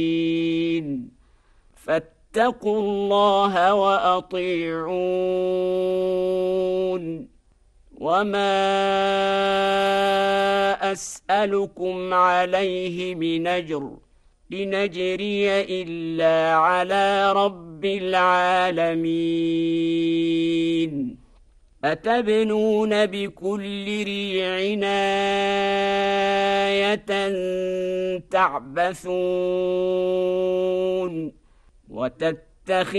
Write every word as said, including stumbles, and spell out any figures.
فاتقوا الله وأطيعون وما أسألكم عليه من أجر إن أجري إلا على رب العالمين أتبنون بكل ريع آية تعبثون وتتخذون